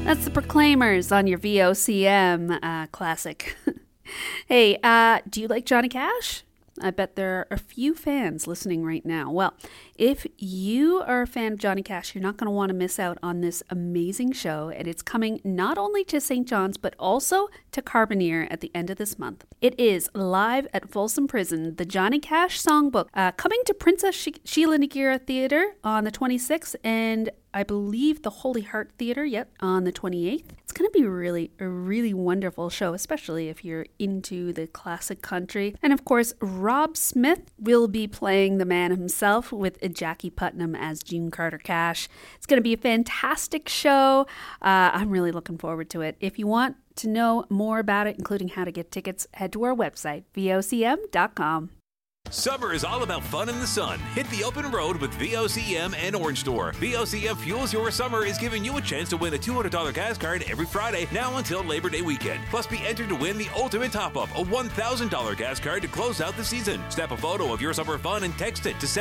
That's the Proclaimers on your VOCM classic. Hey, do you like Johnny Cash? I bet there are a few fans listening right now. Well, if you are a fan of Johnny Cash, you're not going to want to miss out on this amazing show. And it's coming not only to St. John's, but also to Carbonear at the end of this month. It is live at Folsom Prison, the Johnny Cash Songbook, coming to Princess Sheila Nigira Theatre on the 26th, and I believe the Holy Heart Theatre, on the 28th. It's going to be a really wonderful show, especially if you're into the classic country. And of course, Rob Smith will be playing the man himself with Jackie Putnam as June Carter Cash. It's going to be a fantastic show. I'm really looking forward to it. If you want to know more about it, including how to get tickets, head to our website, vocm.com. Summer is all about fun in the sun. Hit the open road with VOCM and Orange Store. VOCM Fuels Your Summer is giving you a chance to win a $200 gas card every Friday now until Labor Day weekend. Plus, be entered to win the ultimate top-up, a $1,000 gas card to close out the season. Snap a photo of your summer fun and text it to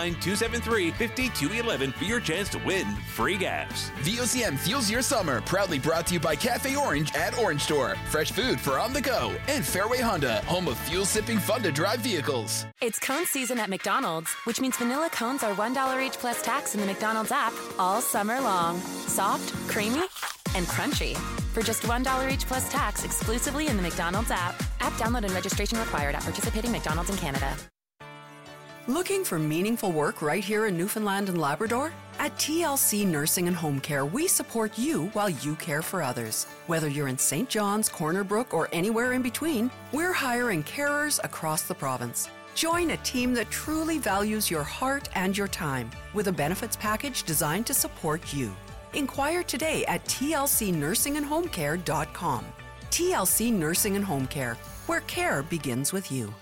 709-273-5211 for your chance to win free gas. VOCM Fuels Your Summer, proudly brought to you by Cafe Orange at Orange Store. Fresh food for on the go. And Fairway Honda, home of fuel-sipping fun-to-drive vehicles. It's cone season at McDonald's, which means vanilla cones are $1 each plus tax in the McDonald's app all summer long. Soft, creamy, and crunchy. For just $1 each plus tax exclusively in the McDonald's app. App download and registration required at participating McDonald's in Canada. Looking for meaningful work right here in Newfoundland and Labrador? At TLC Nursing and Home Care, we support you while you care for others. Whether you're in St. John's, Corner Brook, or anywhere in between, we're hiring carers across the province. Join a team that truly values your heart and your time with a benefits package designed to support you. Inquire today at tlcnursingandhomecare.com. TLC Nursing and Home Care, where care begins with you.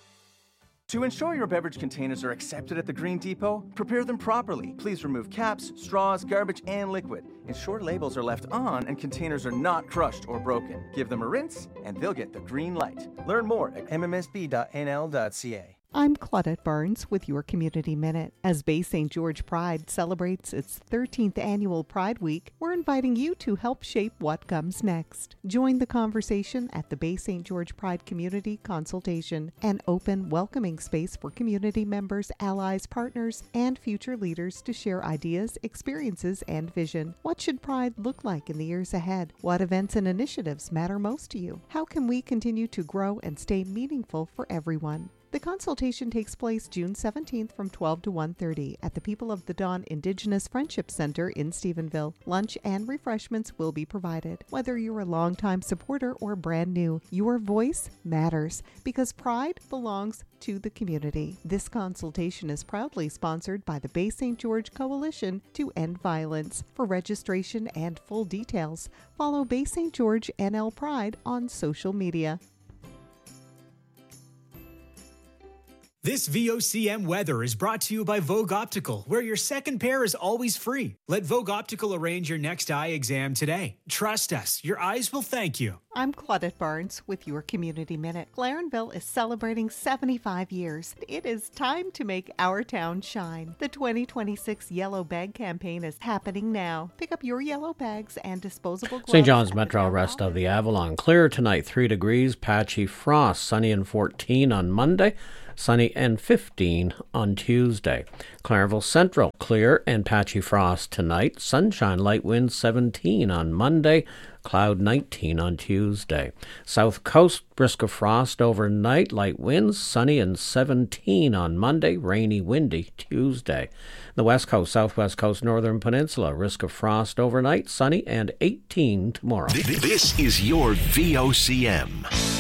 To ensure your beverage containers are accepted at the Green Depot, prepare them properly. Please remove caps, straws, garbage, and liquid. Ensure labels are left on and containers are not crushed or broken. Give them a rinse, and they'll get the green light. Learn more at mmsb.nl.ca. I'm Claudette Barnes with your Community Minute. As Bay St. George Pride celebrates its 13th annual Pride Week, we're inviting you to help shape what comes next. Join the conversation at the Bay St. George Pride Community Consultation, an open, welcoming space for community members, allies, partners, and future leaders to share ideas, experiences, and vision. What should Pride look like in the years ahead? What events and initiatives matter most to you? How can we continue to grow and stay meaningful for everyone? The consultation takes place June 17th from 12 to 1:30 at the People of the Dawn Indigenous Friendship Center in Stephenville. Lunch and refreshments will be provided. Whether you're a longtime supporter or brand new, your voice matters because pride belongs to the community. This consultation is proudly sponsored by the Bay St. George Coalition to End Violence. For registration and full details, follow Bay St. George NL Pride on social media. This VOCM weather is brought to you by Vogue Optical, where your second pair is always free. Let Vogue Optical arrange your next eye exam today. Trust us, your eyes will thank you. I'm Claudette Barnes with your Community Minute. Clarenville is celebrating 75 years. It is time to make our town shine. The 2026 Yellow Bag campaign is happening now. Pick up your yellow bags and disposable gloves. St. John's Metro rest of the Avalon. Clear tonight, 3 degrees, patchy frost, sunny and 14 on Monday. Sunny and 15 on Tuesday. Clareville Central, clear and patchy frost tonight. Sunshine, light winds 17 on Monday. Cloud 19 on Tuesday. South Coast, brisk of frost overnight. Light winds, sunny and 17 on Monday. Rainy, windy Tuesday. The West Coast, Southwest Coast, Northern Peninsula, risk of frost overnight. Sunny and 18 tomorrow. This is your VOCM.